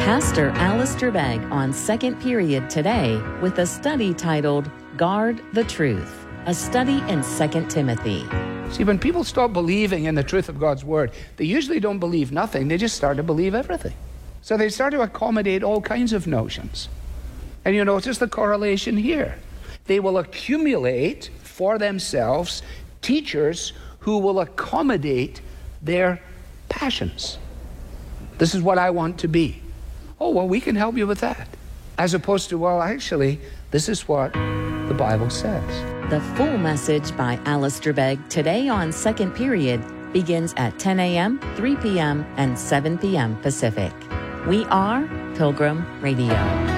Pastor Alistair Begg on Second Period today with a study titled Guard the Truth, a study in 2 Timothy. See, when people stop believing in the truth of God's Word, they usually don't believe nothing, they just start to believe everything. So they start to accommodate all kinds of notions. And you notice the correlation here. They will accumulate for themselves teachers who will accommodate their passions. This is what I want to be. Oh, well, we can help you with that. As opposed to, well, actually, this is what the Bible says. The full message by Alistair Begg today on Second Period begins at 10 a.m., 3 p.m., and 7 p.m. Pacific. We are Pilgrim Radio.